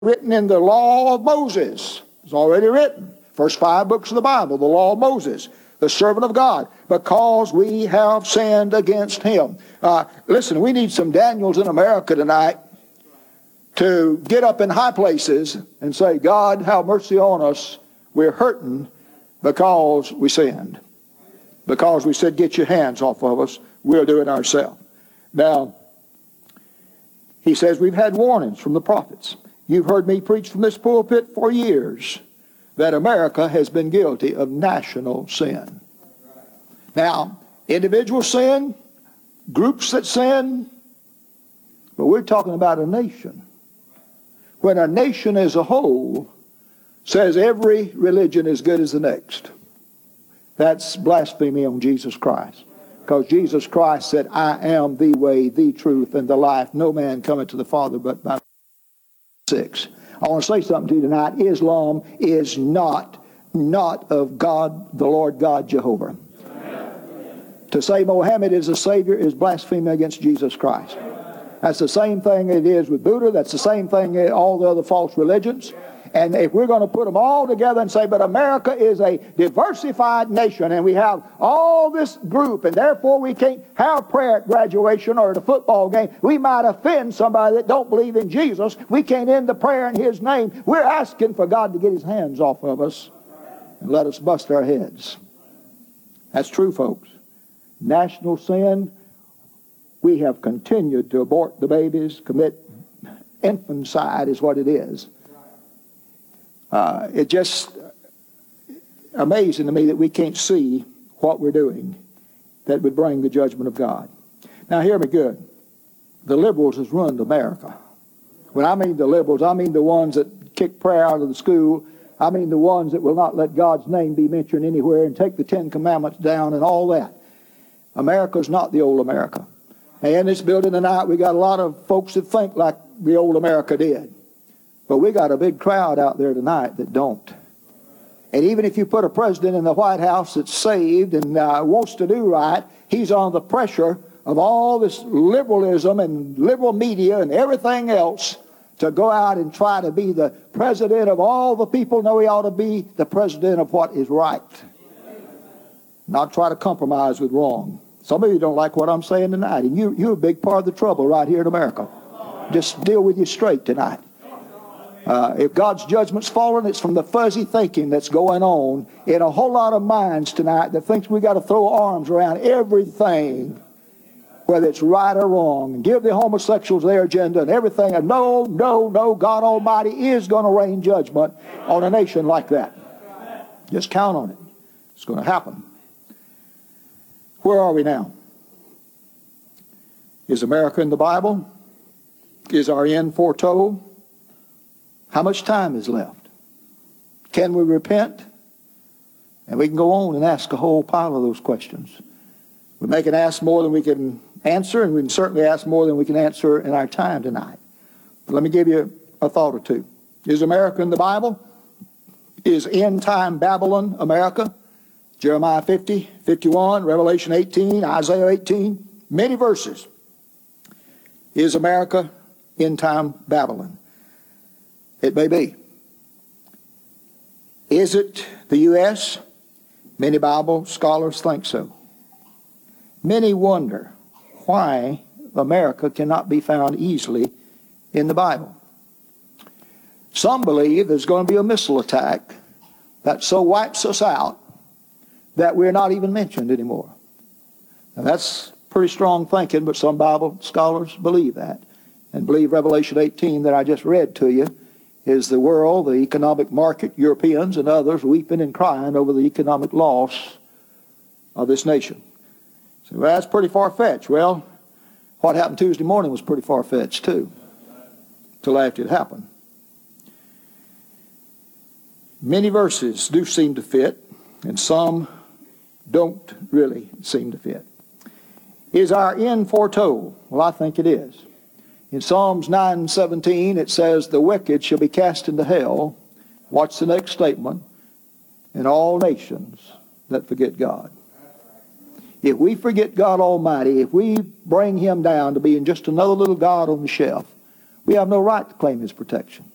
written in the law of Moses. It's already written. First 5 books of the Bible, the law of Moses, the servant of God, because we have sinned against him. Listen, we need some Daniels in America tonight to get up in high places and say, God, have mercy on us. We're hurting because we sinned. Because we said, get your hands off of us. We'll do it ourselves. Now, he says we've had warnings from the prophets. You've heard me preach from this pulpit for years that America has been guilty of national sin. Now, individual sin, groups that sin, but we're talking about a nation. When a nation as a whole says every religion is good as the next, that's blasphemy on Jesus Christ. Because Jesus Christ said, I am the way, the truth, and the life. No man cometh to the Father but by 6. I want to say something to you tonight. Islam is not of God, the Lord God Jehovah. To say Mohammed is a Savior is blasphemy against Jesus Christ. That's the same thing it is with Buddha. That's the same thing in all the other false religions. And if we're going to put them all together and say, but America is a diversified nation, and we have all this group, and therefore we can't have prayer at graduation or at a football game. We might offend somebody that don't believe in Jesus. We can't end the prayer in his name. We're asking for God to get his hands off of us and let us bust our heads. That's true, folks. National sin, we have continued to abort the babies, commit infanticide is what it is. It just amazing to me that we can't see what we're doing that would bring the judgment of God. Now hear me good. The liberals has ruined America. When I mean the liberals, I mean the ones that kick prayer out of the school. I mean the ones that will not let God's name be mentioned anywhere and take the 10 Commandments down and all that. America's not the old America. And in this building tonight, we got a lot of folks that think like the old America did. But we got a big crowd out there tonight that don't. And even if you put a president in the White House that's saved and wants to do right, he's on the pressure of all this liberalism and liberal media and everything else to go out and try to be the president of all the people. No, he ought to be the president of what is right. Not try to compromise with wrong. Some of you don't like what I'm saying tonight, and you're a big part of the trouble right here in America. Just deal with you straight tonight. If God's judgment's fallen, it's from the fuzzy thinking that's going on in a whole lot of minds tonight that thinks we got to throw arms around everything, whether it's right or wrong, and give the homosexuals their agenda and everything. And no, God Almighty is going to rain judgment on a nation like that. Just count on it. It's going to happen. Where are we now? Is America in the Bible? Is our end foretold? How much time is left? Can we repent? And we can go on and ask a whole pile of those questions. We may can ask more than we can answer, and we can certainly ask more than we can answer in our time tonight. But let me give you a thought or two. Is America in the Bible? Is end time Babylon America? Jeremiah 50, 51, Revelation 18, Isaiah 18, many verses. Is America end time Babylon? It may be. Is it the U.S.? Many Bible scholars think so. Many wonder why America cannot be found easily in the Bible. Some believe there's going to be a missile attack that so wipes us out that we're not even mentioned anymore. Now that's pretty strong thinking, but some Bible scholars believe that and believe Revelation 18 that I just read to you is the world, the economic market, Europeans and others weeping and crying over the economic loss of this nation. So well, that's pretty far-fetched. Well, what happened Tuesday morning was pretty far-fetched too, till after it happened. Many verses do seem to fit, and some don't really seem to fit. Is our end foretold? Well, I think it is. In Psalms 9:17, it says, the wicked shall be cast into hell. Watch the next statement. In all nations that forget God. If we forget God Almighty, if we bring him down to being just another little God on the shelf, we have no right to claim his protection.